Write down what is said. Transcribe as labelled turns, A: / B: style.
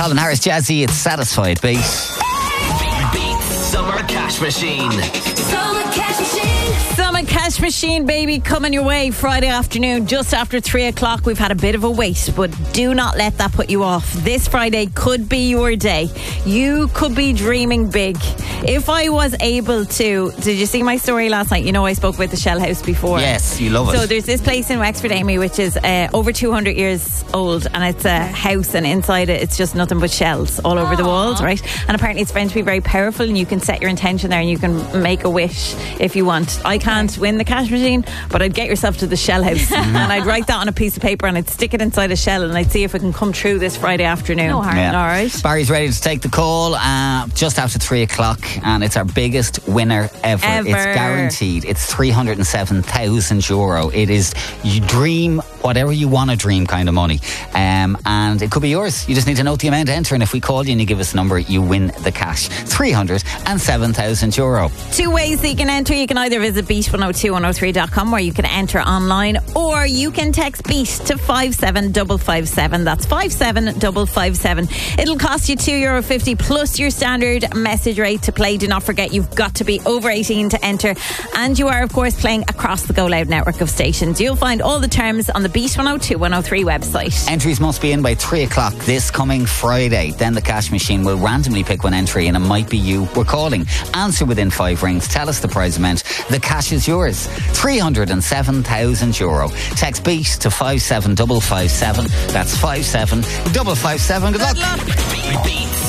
A: Colin Harris, Jazzy, it's Satisfied Beat.
B: Beat Summer Cash Machine.
C: Summer Cash Machine.
D: Summer Cash Machine, baby, coming your way Friday afternoon just after 3 o'clock. We've had a bit of a wait, but do not let that put you off. This Friday could be your day. You could be dreaming big. If I was able to... Did you see my story last night? You know I spoke about the Shell House before.
A: Yes, you love it.
D: So there's this place in Wexford, Amy, which is over 200 years old, and it's a house, and inside it it's just nothing but shells all over the walls, right? And apparently it's found to be very powerful, and you can set your intention there and you can make a wish if you want. I can't win the cash machine, but I'd get yourself to the Shell House and I'd write that on a piece of paper and I'd stick it inside a shell and I'd see if it can come true this Friday afternoon.
E: No harm.
A: Yeah.
D: All right.
A: Barry's ready to take the call just after 3 o'clock, and it's our biggest winner ever. It's guaranteed. It's €307,000. It is you dream whatever you want to dream kind of money, and it could be yours. You just need to note the amount to enter, and if we call you and you give us a number, you win the cash. €307,000.
D: Two ways that you can enter. You can either visit beat102103.com, where you can enter online, or you can text BEAT to 57557. That's 57557. It'll cost you €2.50 plus your standard message rate to play. Do not forget, you've got to be over 18 to enter, and you are of course playing across the Go Loud network of stations. You'll find all the terms on the Beat 102 103 website.
A: Entries must be in by 3 o'clock this coming Friday. Then the cash machine will randomly pick one entry, and it might be you we're calling. Answer within 5 rings. Tell us the prize amount. The cash is yours. €307,000. Text BEAT to 57557. That's 57557. Good luck.
B: Beat